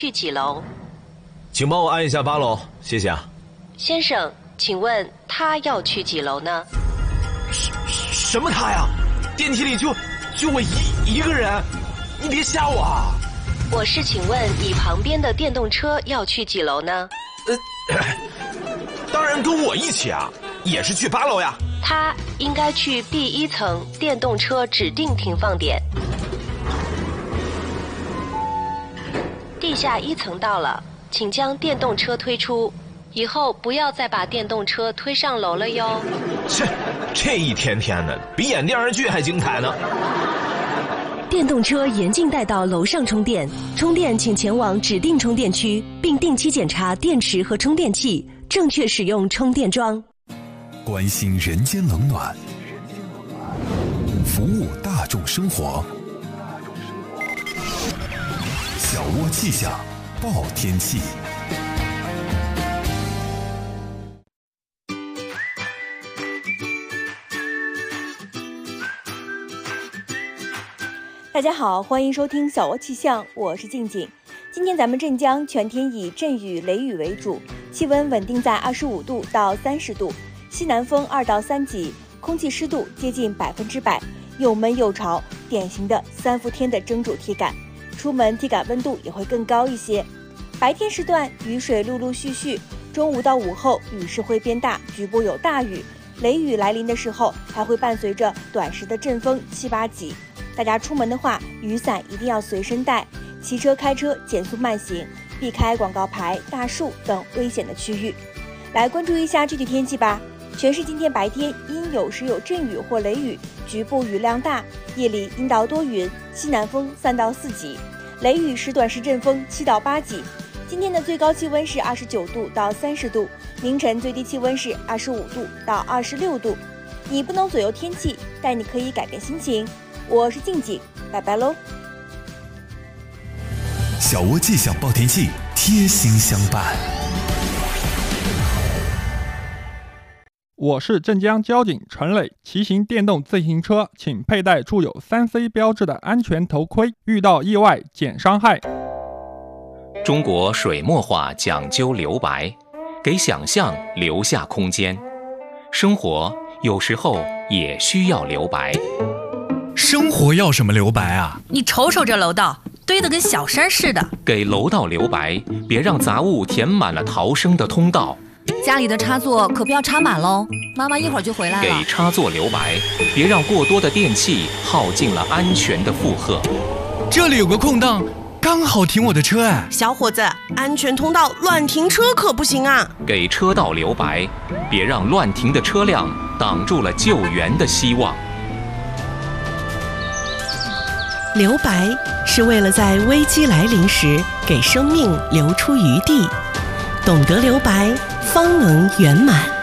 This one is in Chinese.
去几楼？ 请帮我按一下8楼，谢谢啊。 先生，请问他要去几楼呢？ 什么他呀？电梯里就我一个人，你别吓我啊！ 我是请问你旁边的电动车要去几楼呢？ 当然跟我一起啊，也是去8楼呀。 他应该去第1层电动车指定停放点。地下1层到了，请将电动车推出，以后不要再把电动车推上楼了哟。 这一天天的，比演电视剧还精彩呢。 电动车严禁带到楼上充电，充电请前往指定充电区，并定期检查电池和充电器，正确使用充电桩。 关心人间冷暖，服务大众生活。小窝气象报天气。 大家好，欢迎收听小窝气象，我是静静。今天咱们镇江全天以阵雨、雷雨为主，气温稳定在25度到30度，西南风2到3级，空气湿度接近100%，又闷又潮，典型的3伏天的蒸煮体感。出门体感温度也会更高一些。白天时段雨水陆陆续续，中午到午后雨势会变大，局部有大雨，雷雨来临的时候还会伴随着短时的阵风7、8级。大家出门的话，雨伞一定要随身带，骑车开车减速慢行，避开广告牌、大树等危险的区域。来关注一下具体天气吧。全市今天白天阴有时有阵雨或雷雨，局部雨量大，夜里阴到多云，西南风3到4级，雷雨时短时阵风7到8级。今天的最高气温是29度到30度，凌晨最低气温是25度到26度。你不能左右天气，但你可以改变心情。我是静静，拜拜喽。 小窝气象报天气，贴心相伴。 我是镇江交警陈磊，骑行电动自行车请佩戴注有3C 标志的安全头盔，遇到意外减伤害。 中国水墨画讲究留白，给想象留下空间。生活有时候也需要留白。 生活要什么留白啊？ 你瞅瞅这楼道，堆得跟小山似的。 给楼道留白，别让杂物填满了逃生的通道。 家里的插座可不要插满喽，妈妈一会儿就回来了。 给插座留白，别让过多的电器耗尽了安全的负荷。 这里有个空档，刚好停我的车哎。 小伙子，安全通道乱停车可不行啊。 给车道留白，别让乱停的车辆挡住了救援的希望。 留白是为了在危机来临时给生命留出余地，懂得留白，方能圆满。